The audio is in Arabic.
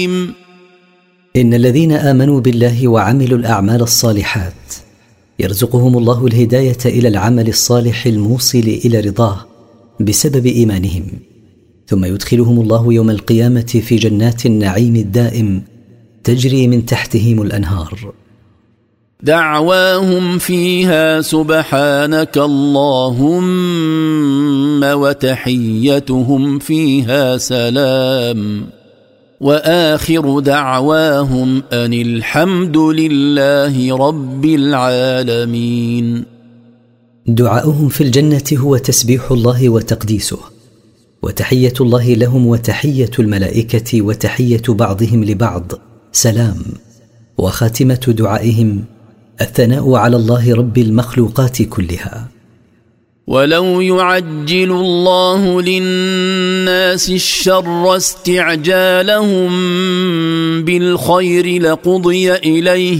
إن الذين آمنوا بالله وعملوا الأعمال الصالحات يرزقهم الله الهداية إلى العمل الصالح الموصل إلى رضاه بسبب إيمانهم، ثم يدخلهم الله يوم القيامة في جنات النعيم الدائم تجري من تحتهم الأنهار. دعواهم فيها سبحانك اللهم وتحيتهم فيها سلام، وآخر دعواهم أن الحمد لله رب العالمين. دعاؤهم في الجنة هو تسبيح الله وتقديسه، وتحية الله لهم وتحية الملائكة وتحية بعضهم لبعض سلام، وخاتمة دعائهم الثناء على الله رب المخلوقات كلها. ولو يعجل الله للناس الشر استعجالهم بالخير لقضي إليه